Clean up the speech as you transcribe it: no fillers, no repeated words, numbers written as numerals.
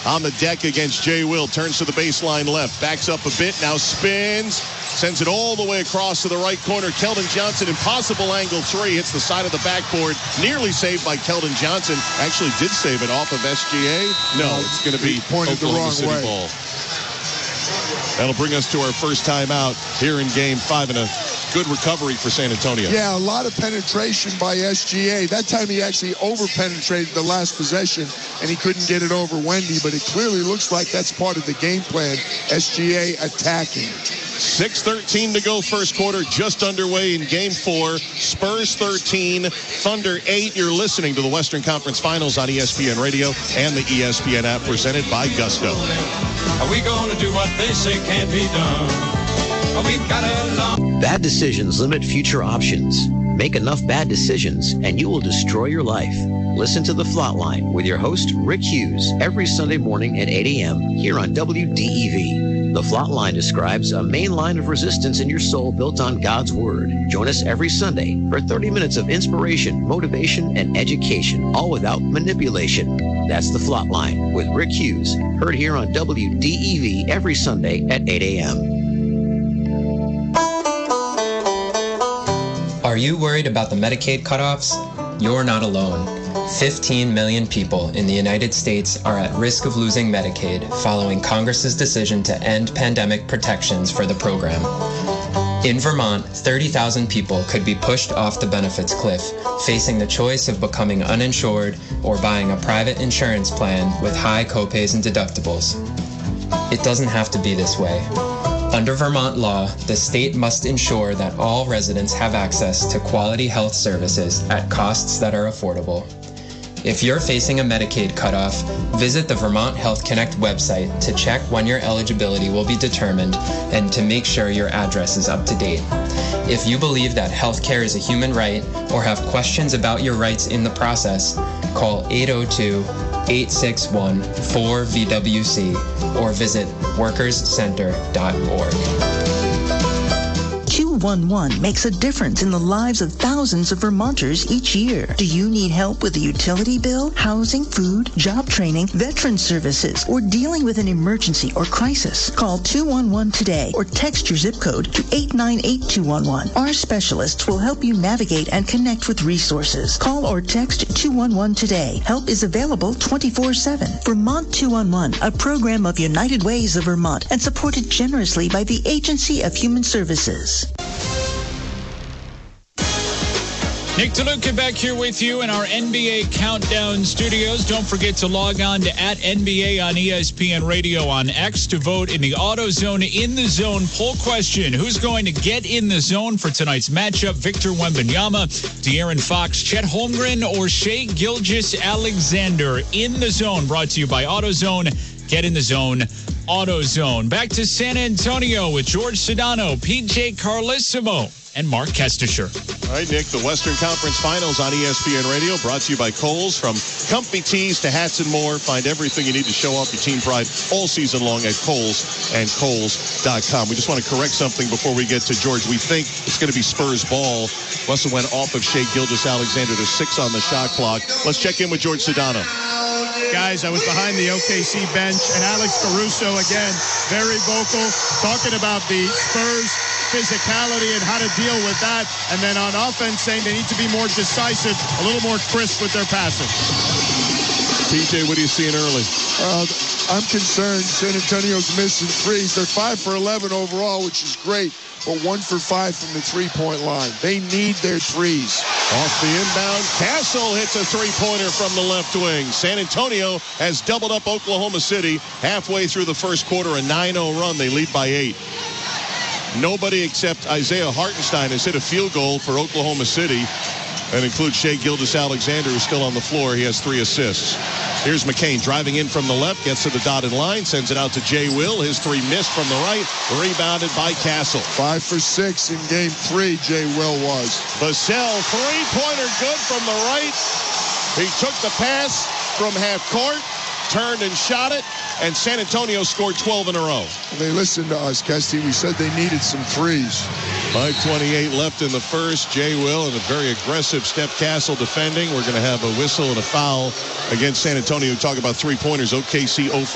on the deck against Jay Will. Turns to the baseline left. Backs up a bit. Now spins. Sends it all the way across to the right corner. Keldon Johnson, impossible angle three. Hits the side of the backboard. Nearly saved by Keldon Johnson. Actually did save it off of SGA. No, it's going to be Oklahoma City ball. That'll bring us to our first time out here in Game 5, and a good recovery for San Antonio. Yeah, a lot of penetration by SGA. That time he actually over-penetrated the last possession, and he couldn't get it over Wendy, but it clearly looks like that's part of the game plan, SGA attacking. 6:13 to go first quarter, just underway in Game 4. Spurs 13, Thunder 8. You're listening to the Western Conference Finals on ESPN Radio and the ESPN app, presented by Gusto. Are we going to do what they say can't be done? We've got a long... Bad decisions limit future options. Make enough bad decisions and you will destroy your life. Listen to The Flatline with your host, Rick Hughes, every Sunday morning at 8 a.m. here on WDEV. The Flatline describes a main line of resistance in your soul built on God's Word. Join us every Sunday for 30 minutes of inspiration, motivation, and education, all without manipulation. That's The Flatline with Rick Hughes, heard here on WDEV every Sunday at 8 a.m. Are you worried about the Medicaid cutoffs? You're not alone. 15 million people in the United States are at risk of losing Medicaid following Congress's decision to end pandemic protections for the program. In Vermont, 30,000 people could be pushed off the benefits cliff, facing the choice of becoming uninsured or buying a private insurance plan with high copays and deductibles. It doesn't have to be this way. Under Vermont law, the state must ensure that all residents have access to quality health services at costs that are affordable. If you're facing a Medicaid cutoff, visit the Vermont Health Connect website to check when your eligibility will be determined and to make sure your address is up to date. If you believe that healthcare is a human right or have questions about your rights in the process, call 802-861-4VWC or visit workerscenter.org. 211 makes a difference in the lives of thousands of Vermonters each year. Do you need help with a utility bill, housing, food, job training, veteran services, or dealing with an emergency or crisis? Call 211 today or text your zip code to 898-211. Our specialists will help you navigate and connect with resources. Call or text 211 today. Help is available 24/7. Vermont 211, a program of United Ways of Vermont and supported generously by the Agency of Human Services. Nick DeLuca back here with you in our NBA Countdown studios. Don't forget to log on to @NBA on ESPN Radio on X to vote in the AutoZone In the Zone poll question. Who's going to get in the zone for tonight's matchup? Victor Wembanyama, De'Aaron Fox, Chet Holmgren, or Shai Gilgeous-Alexander? In the Zone, brought to you by AutoZone. Get in the zone. AutoZone. Back to San Antonio with George Sedano, PJ Carlissimo, and Mark Kestisher. All right, Nick, the Western Conference Finals on ESPN Radio, brought to you by Kohl's. From comfy tees to hats and more, find everything you need to show off your team pride all season long at Kohl's and Kohl's.com. We just want to correct something before we get to George. We think it's going to be Spurs ball. Russell went off of Shai Gilgeous-Alexander to 6 on the shot clock. Let's check in with George Sedano. Guys, I was behind the OKC bench, and Alex Caruso, again, very vocal, talking about the Spurs' physicality and how to deal with that. And then on offense, saying they need to be more decisive, a little more crisp with their passing. PJ, what are you seeing early? I'm concerned San Antonio's missing threes. They're 5 for 11 overall, which is great, but 1 for 5 from the three-point line. They need their threes. Off the inbound, Castle hits a three-pointer from the left wing. San Antonio has doubled up Oklahoma City halfway through the first quarter, a 9-0 run. They lead by 8. Nobody except Isaiah Hartenstein has hit a field goal for Oklahoma City. That includes Shai Gilgeous-Alexander, who's still on the floor. He has 3 assists. Here's McCain driving in from the left, gets to the dotted line, sends it out to Jay Will. His 3 missed from the right, rebounded by Castle. 5 for 6 in game 3, Jay Will was. Vassell, three-pointer good from the right. He took the pass from half court, turned and shot it, and San Antonio scored 12 in a row. They listened to us, Kesty. We said they needed some threes. 5:28 left in the first. Jay Will and a very aggressive Steph Castle defending. We're going to have a whistle and a foul against San Antonio. Talk about three-pointers. OKC 0 for